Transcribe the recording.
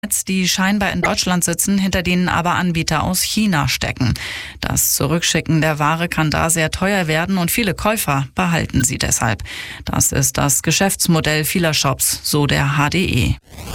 die scheinbar in Deutschland sitzen, hinter denen aber Anbieter aus China stecken. Das Zurückschicken der Ware kann da sehr teuer werden und viele Käufer behalten sie deshalb. Das ist das Geschäftsmodell vieler Shops, so der HDE.